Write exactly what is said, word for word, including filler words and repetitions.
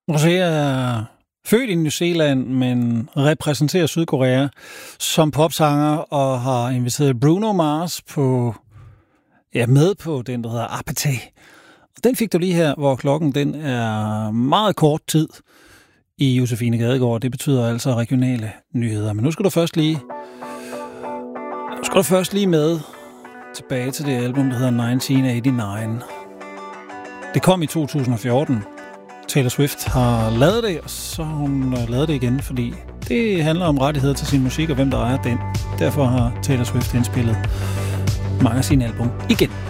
Rosé er født i New Zealand, men repræsenterer Sydkorea som popsanger og har inviteret Bruno Mars på, ja, med på den, der hedder Apathy. Den fik du lige her, hvor klokken den er meget kort tid i Josefine Gadegaard. Det betyder altså regionale nyheder. Men nu skal du først lige, nu skal du først lige med tilbage til det album, der hedder nitten otteoghalvfems. Det kom i to tusind og fjorten. Taylor Swift har lavet det, og så har hun lavet det igen, fordi det handler om rettigheder til sin musik og hvem der ejer den. Derfor har Taylor Swift indspillet mange af sine album igen.